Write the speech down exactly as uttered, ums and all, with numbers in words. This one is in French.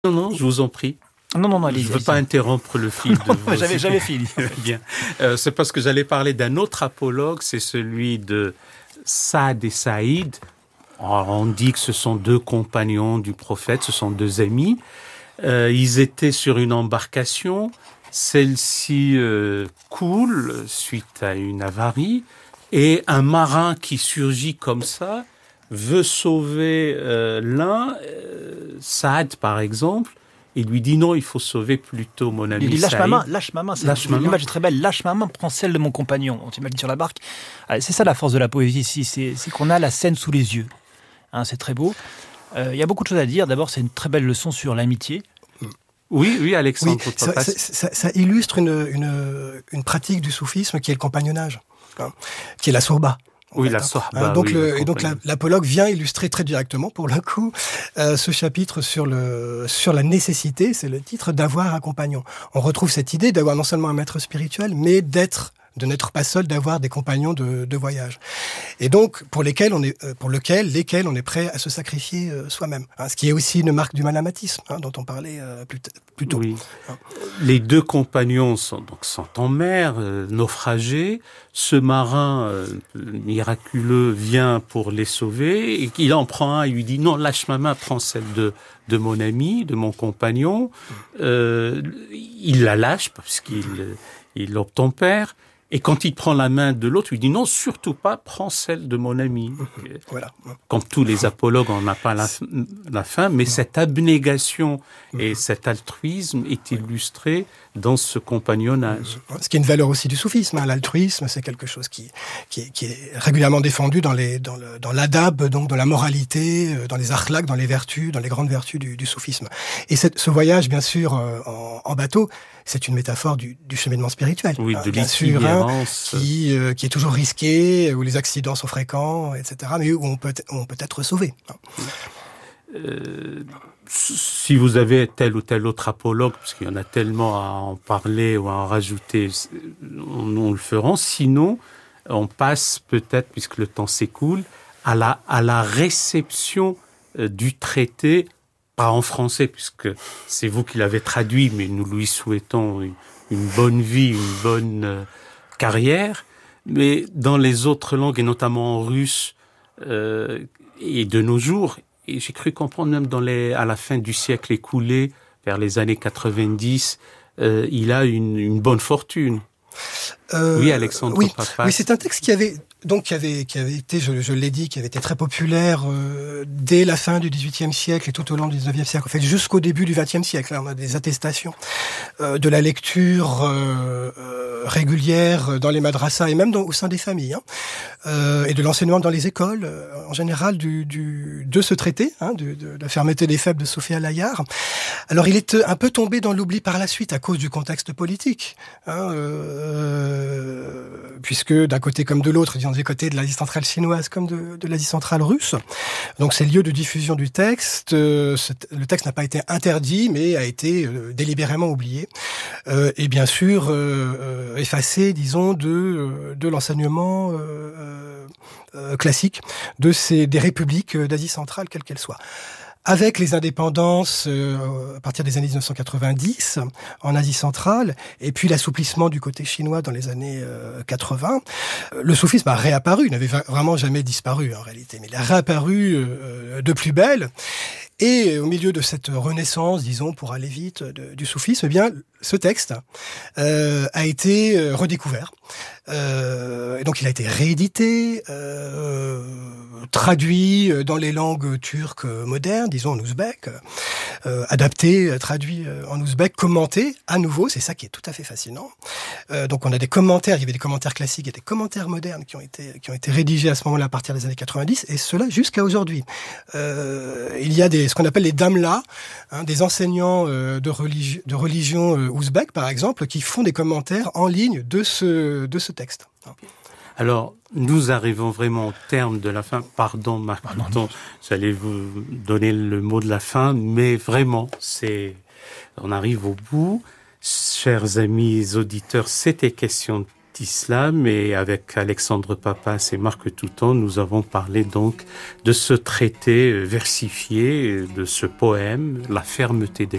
Non, non, je vous en prie. Non, non, non, allez, je ne veux pas interrompre le fil de vos... J'avais jamais fini. Bien. Euh, c'est parce que j'allais parler d'un autre apologue, c'est celui de Saad et Saïd. Alors, on dit que ce sont deux compagnons du prophète, ce sont deux amis. Euh, ils étaient sur une embarcation. Celle-ci euh, coule suite à une avarie. Et un marin qui surgit comme ça veut sauver euh, l'un, euh, Saad par exemple. Il lui dit non, il faut sauver plutôt mon ami. Il dit lâche Saïd. ma main, lâche ma main. C'est Lâche ma main. l'image est très belle. Lâche ma main, prends celle de mon compagnon. On t'imagine sur la barque. C'est ça la force de la poésie ici, c'est, c'est qu'on a la scène sous les yeux. Hein, c'est très beau. Il euh, y a beaucoup de choses à dire. D'abord, c'est une très belle leçon sur l'amitié. Oui, oui, Alexandre. Oui, ça, ça, ça, ça illustre une, une, une pratique du soufisme qui est le compagnonnage, hein, qui est la sourba. Oui, fait, la hein. sohba. Donc, oui, le, et donc la, l'apologue vient illustrer très directement, pour le coup, euh, ce chapitre sur le sur la nécessité, c'est le titre, d'avoir un compagnon. On retrouve cette idée d'avoir non seulement un maître spirituel, mais d'être de n'être pas seul, d'avoir des compagnons de, de voyage. Et donc, pour lesquels on est, pour lequel, lesquels on est prêt à se sacrifier euh, soi-même. Hein, ce qui est aussi une marque du manamatisme, hein, dont on parlait euh, plus, t- plus tôt. Oui. Hein. Les deux compagnons sont, donc, sont en mer, euh, naufragés. Ce marin euh, miraculeux vient pour les sauver. Et il en prend un et lui dit, non, lâche ma main, prends celle de, de mon ami, de mon compagnon. Euh, il la lâche parce qu'il il l'obtempère. Et quand il prend la main de l'autre, il dit non, surtout pas, prends celle de mon ami. Voilà. Comme tous les apologues, on n'a pas la, la fin, mais cette abnégation et cet altruisme est illustré dans ce compagnonnage. Ce qui est une valeur aussi du soufisme, hein. L'altruisme, c'est quelque chose qui, qui, est, qui est régulièrement défendu dans, les, dans, le, dans l'adab, donc dans la moralité, dans les akhlaq, dans les vertus, dans les grandes vertus du, du soufisme. Et cette, ce voyage, bien sûr, en, en bateau, c'est une métaphore du, du cheminement spirituel. Oui, de bien sûr, hein, l'itinérance. qui, euh, qui est toujours risqué, où les accidents sont fréquents, et cetera, mais où on peut, on peut être sauvé. Euh, si vous avez tel ou tel autre apologue, parce qu'il y en a tellement à en parler ou à en rajouter, on, on le fera. Sinon, on passe peut-être, puisque le temps s'écoule, à la, à la réception euh, du traité, pas en français, puisque c'est vous qui l'avez traduit, mais nous lui souhaitons une, une bonne vie, une bonne euh, carrière. Mais dans les autres langues, et notamment en russe, euh, et de nos jours, et j'ai cru comprendre même dans les, à la fin du siècle écoulé, vers les années quatre-vingt-dix, euh, il a une, une bonne fortune. Euh, oui, Alexandre oui, Papas. Oui, c'est un texte qui avait donc qui avait qui avait été, je, je l'ai dit, qui avait été très populaire euh, dès la fin du dix-huitième siècle et tout au long du dix-neuvième siècle, en fait jusqu'au début du vingtième siècle. Là, on a des attestations euh, de la lecture euh, euh, régulière dans les madrasas et même dans, au sein des familles, hein, euh, et de l'enseignement dans les écoles euh, en général du, du de ce traité, hein, de, de la fermeté des faibles de Sophia Layard. Alors il est un peu tombé dans l'oubli par la suite à cause du contexte politique, hein, euh, puisque d'un côté comme de l'autre, disons, du côté de l'Asie centrale chinoise comme de, de l'Asie centrale russe. Donc, c'est le lieu de diffusion du texte. Euh, le texte n'a pas été interdit, mais a été euh, délibérément oublié. Euh, et bien sûr, euh, effacé, disons, de, de l'enseignement euh, euh, classique de ces, des républiques d'Asie centrale, quelles qu'elles soient. Avec les indépendances euh, à partir des années dix-neuf cent quatre-vingt-dix en Asie centrale, et puis l'assouplissement du côté chinois dans les années euh, quatre-vingts, le soufisme a réapparu, il n'avait vraiment jamais disparu en réalité, mais il a réapparu euh, de plus belle. Et au milieu de cette renaissance, disons, pour aller vite, de, du soufisme, eh bien, ce texte euh, a été redécouvert. Euh, et donc, il a été réédité, euh, traduit dans les langues turques modernes, disons en ouzbek, euh, adapté, traduit en ouzbek, commenté à nouveau. C'est ça qui est tout à fait fascinant. Euh, donc, on a des commentaires. Il y avait des commentaires classiques et des commentaires modernes qui ont été qui ont été rédigés à ce moment-là à partir des années quatre-vingt-dix, et cela jusqu'à aujourd'hui. Euh, il y a des ce qu'on appelle les damlas, hein, des enseignants euh, de, religi- de religion euh, ouzbek, par exemple, qui font des commentaires en ligne de ce, de ce texte. Alors, nous arrivons vraiment au terme de la fin. Pardon, Marc, ah, non, non. J'allais vous donner le mot de la fin, mais vraiment, c'est, on arrive au bout. Chers amis auditeurs, c'était question d'islam, et avec Alexandre Papas et Marc Toutan, nous avons parlé donc de ce traité versifié, de ce poème, La fermeté des